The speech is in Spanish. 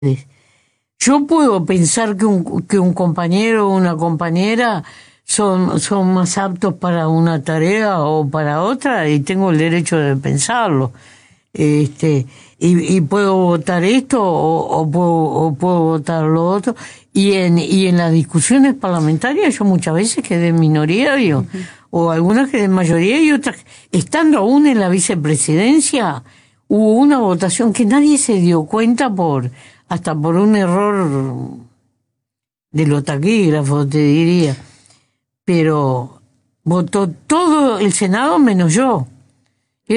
Yo puedo pensar que un compañero o una compañera son más aptos para una tarea o para otra y tengo el derecho de pensarlo. Y puedo votar esto o puedo votar lo otro. Y en las discusiones parlamentarias yo muchas veces quedé en minoría o algunas quedé en mayoría y otras, estando aún en la vicepresidencia, hubo una votación que nadie se dio cuenta hasta por un error de los taquígrafos, te diría. Pero votó todo el Senado menos yo.